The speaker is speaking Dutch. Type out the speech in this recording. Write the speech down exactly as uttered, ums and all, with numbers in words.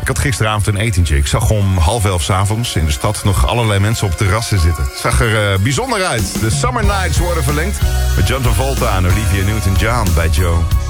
Ik had gisteravond een etentje. Ik zag om half elf 's avonds in de stad nog allerlei mensen op terrassen zitten. Het zag er uh, bijzonder uit. De Summer Nights worden verlengd met John Travolta en Olivia Newton-John bij Joe.